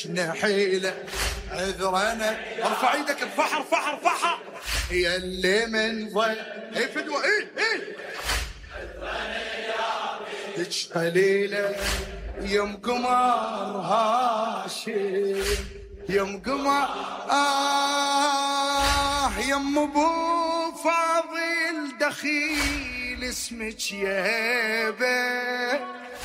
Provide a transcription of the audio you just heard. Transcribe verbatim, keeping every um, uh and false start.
نحيله عذرنا. ارفع ايدك، ارفعها ارفعها ارفعها يا اللي من ضي. اي فدوه، اي اي دج قليله يوم قمر هاشم، يوم قمر آه يم ابو فاضل دخيل اسمك يا هبه.